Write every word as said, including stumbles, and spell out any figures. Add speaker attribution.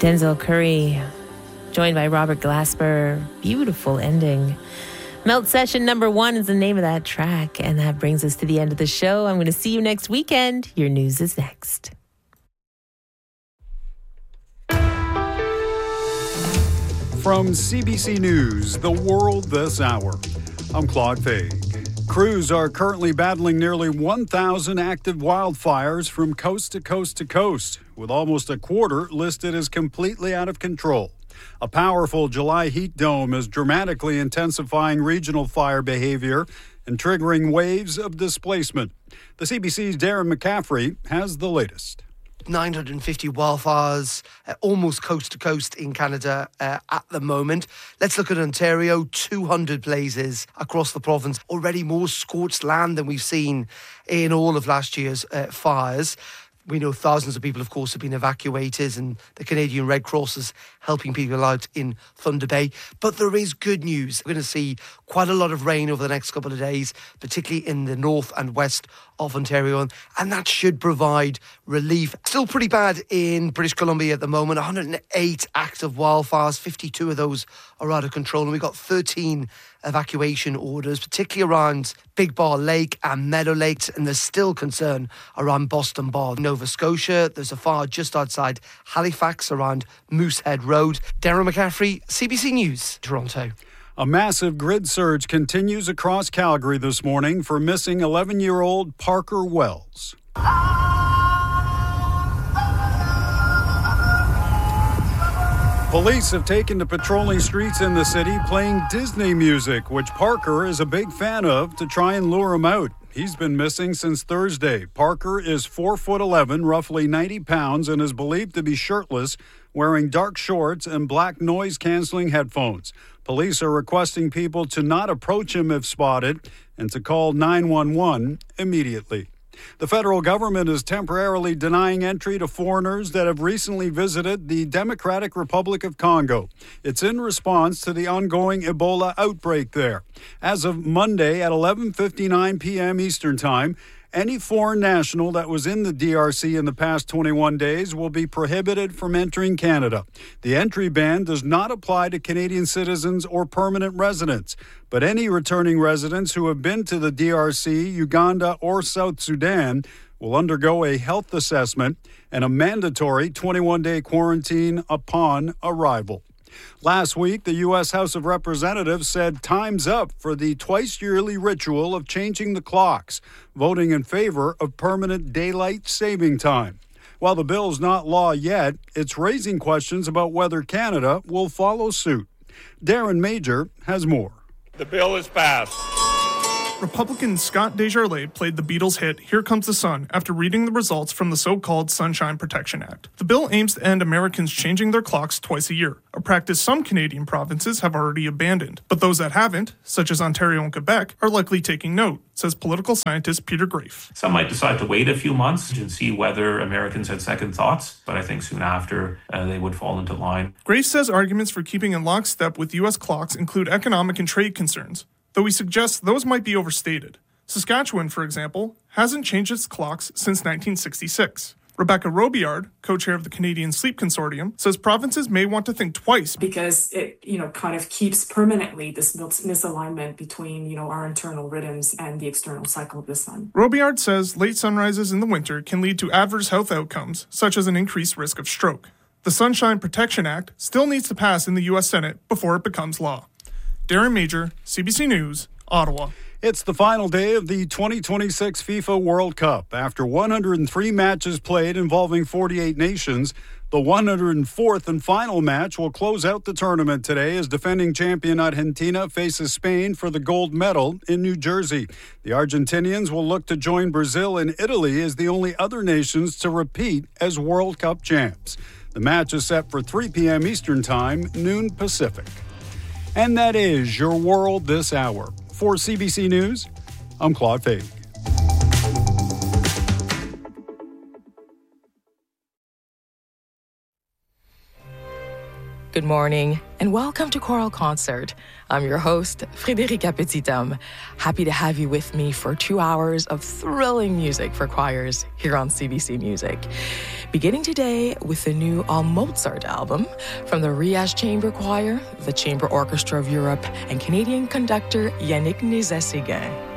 Speaker 1: Denzel Curry, joined by Robert Glasper. Beautiful ending. Melt Session number one is the name of that track. And that brings us to the end of the show. I'm going to see you next weekend. Your news is next.
Speaker 2: From C B C News, The World This Hour, I'm Claude Faig. Crews are currently battling nearly one thousand active wildfires from coast to coast to coast, with almost a quarter listed as completely out of control. A powerful July heat dome is dramatically intensifying regional fire behavior and triggering waves of displacement. The C B C's Darren McCaffrey has the latest.
Speaker 3: nine hundred fifty wildfires, uh, almost coast to coast in Canada uh, at the moment. Let's look at Ontario, two hundred blazes across the province. Already more scorched land than we've seen in all of last year's uh, fires. We know thousands of people, of course, have been evacuated, and the Canadian Red Cross is helping people out in Thunder Bay. But there is good news. We're going to see quite a lot of rain over the next couple of days, particularly in the north and west of Ontario, and that should provide relief. Still pretty bad in British Columbia at the moment. one hundred eight active wildfires, fifty-two of those are out of control, and we've got thirteen evacuation orders, particularly around Big Bar Lake and Meadow Lake, and there's still concern around Boston Bar. Nova Scotia, there's a fire just outside Halifax around Moosehead Road. Darren McCaffrey, C B C News, Toronto.
Speaker 2: A massive grid surge continues across Calgary this morning for missing eleven-year-old Parker Wells. Police have taken to patrolling streets in the city playing Disney music, which Parker is a big fan of, to try and lure him out. He's been missing since Thursday. Parker is four foot eleven, roughly ninety pounds, and is believed to be shirtless, wearing dark shorts and black noise-canceling headphones. Police are requesting people to not approach him if spotted and to call nine one one immediately. The federal government is temporarily denying entry to foreigners that have recently visited the Democratic Republic of Congo. It's in response to the ongoing Ebola outbreak there. As of Monday at eleven fifty-nine p.m. Eastern Time, any foreign national that was in the D R C in the past twenty-one days will be prohibited from entering Canada. The entry ban does not apply to Canadian citizens or permanent residents, but any returning residents who have been to the D R C, Uganda, or South Sudan will undergo a health assessment and a mandatory twenty-one day quarantine upon arrival. Last week, the U S House of Representatives said time's up for the twice-yearly ritual of changing the clocks, voting in favor of permanent daylight saving time. While the bill's not law yet, it's raising questions about whether Canada will follow suit. Darren Major has more.
Speaker 4: The bill is passed.
Speaker 5: Republican Scott Desjardins played the Beatles' hit Here Comes the Sun after reading the results from the so-called Sunshine Protection Act. The bill aims to end Americans changing their clocks twice a year, a practice some Canadian provinces have already abandoned. But those that haven't, such as Ontario and Quebec, are likely taking note, says political scientist Peter Graefe.
Speaker 6: Some might decide to wait a few months and see whether Americans had second thoughts, but I think soon after uh, they would fall into line.
Speaker 5: Graefe says arguments for keeping in lockstep with U S clocks include economic and trade concerns, though he suggests those might be overstated. Saskatchewan, for example, hasn't changed its clocks since nineteen sixty-six. Rebecca Robillard, co-chair of the Canadian Sleep Consortium, says provinces may want to think twice
Speaker 7: because it, you know, kind of keeps permanently this misalignment between, you know, our internal rhythms and the external cycle of the sun.
Speaker 5: Robillard says late sunrises in the winter can lead to adverse health outcomes, such as an increased risk of stroke. The Sunshine Protection Act still needs to pass in the U S Senate before it becomes law. Darren Major, C B C News, Ottawa.
Speaker 2: It's the final day of the twenty twenty-six FIFA World Cup. After one hundred three matches played involving forty-eight nations, the one hundred fourth and final match will close out the tournament today as defending champion Argentina faces Spain for the gold medal in New Jersey. The Argentinians will look to join Brazil and Italy as the only other nations to repeat as World Cup champs. The match is set for three p.m. Eastern Time, noon Pacific. And that is your world this hour. For C B C News, I'm Claude Faig.
Speaker 8: Good morning, and welcome to Choral Concert. I'm your host, Frédérica Petit-Homme. Happy to have you with me for two hours of thrilling music for choirs here on C B C Music. Beginning today with the new All Mozart album from the Rias Chamber Choir, the Chamber Orchestra of Europe, and Canadian conductor Yannick Nézet-Séguin.